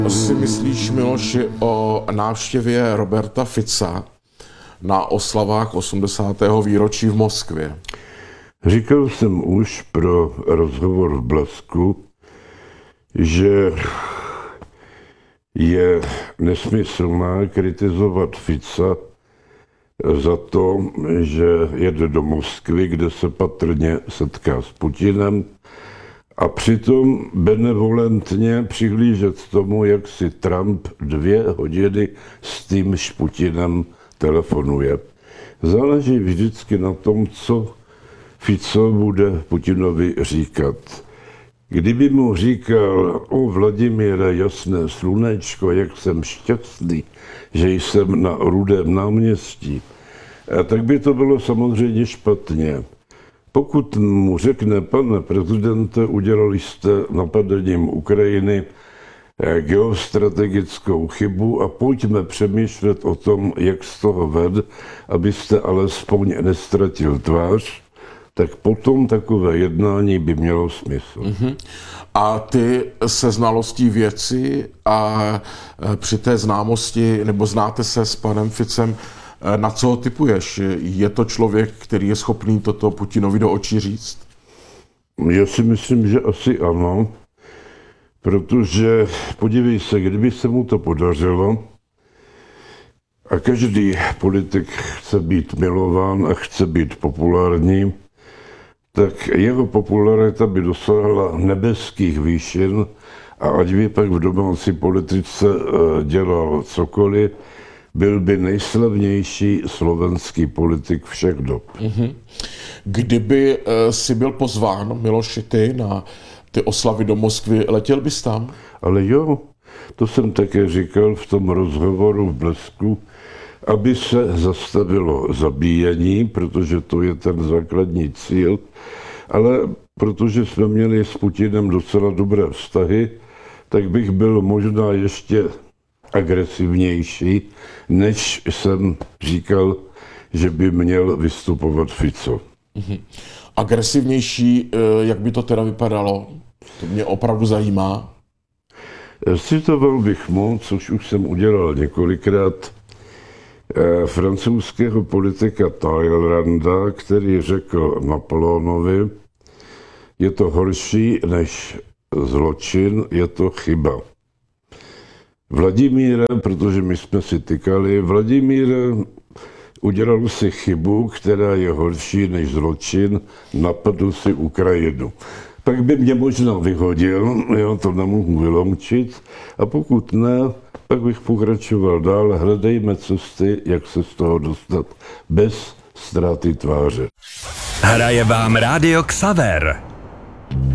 Si myslíš, Miloši, o návštěvě Roberta Fica na oslavách 80. výročí v Moskvě? Říkal jsem už pro rozhovor v Blesku, že je nesmyslné kritizovat Fica za to, že jede do Moskvy, kde se patrně setká s Putinem, a přitom benevolentně přihlížet tomu, jak si Trump 2 hodiny s týmž Putinem telefonuje. Záleží vždycky na tom, co Fico bude Putinovi říkat. Kdyby mu říkal: o Vladimíre, jasné slunečko, jak jsem šťastný, že jsem na Rudém náměstí, tak by to bylo samozřejmě špatně. Pokud mu řekne: pane prezidente, udělali jste napadením Ukrajiny geostrategickou chybu a pojďme přemýšlet o tom, jak z toho ven, abyste alespoň nestratil tvář, tak potom takové jednání by mělo smysl. Mm-hmm. A ty se znalostí věci a při té známosti, nebo znáte se s panem Ficem, na co ho tipuješ? Je to člověk, který je schopný toto Putinovi do očí říct? Já si myslím, že asi ano, protože podívej se, kdyby se mu to podařilo, a každý politik chce být milován a chce být populární, tak jeho popularita by dosáhla nebeských výšin, a ať by pak v domácí politice dělal cokoliv, byl by nejslavnější slovenský politik všech dob. Mm-hmm. Kdyby si byl pozván, Miloši, ty na ty oslavy do Moskvy, letěl bys tam? Ale jo, to jsem také říkal v tom rozhovoru v Blesku, aby se zastavilo zabíjení, protože to je ten základní cíl, ale protože jsme měli s Putinem docela dobré vztahy, tak bych byl možná ještě agresivnější, než jsem říkal, že by měl vystupovat Fico. Mm-hmm. Agresivnější, jak by to teda vypadalo? To mě opravdu zajímá. Citoval bych mu, což už jsem udělal několikrát, francouzského politika Talleyranda, který řekl Napoleonovi: je to horší než zločin, je to chyba. Vladimíre, protože my jsme si tykali, Vladimíre, udělal si chybu, která je horší než zločin, napadl si Ukrajinu. Pak by mě možná vyhodil, já to nemohu vyloučit, a pokud ne, pak bych pokračoval dál. Hledejme cesty, jak se z toho dostat bez ztráty tváře. Hraje vám Rádio Xaver.